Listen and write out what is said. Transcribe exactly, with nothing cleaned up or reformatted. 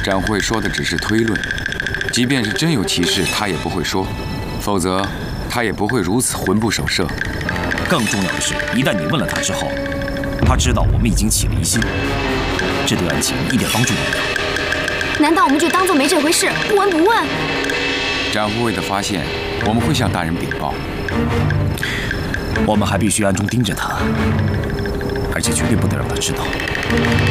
展会说的只是推论，即便是真有其事，他也不会说，否则他也不会如此魂不守舍。 更重要的是，一旦你问了他之后，他知道我们已经起了疑心，这对案情一点帮助都没有。 难道我们就当做没这回事，不闻不问？ 展护卫的发现，我们会向大人禀报。 我们还必须暗中盯着他，而且绝对不得让他知道。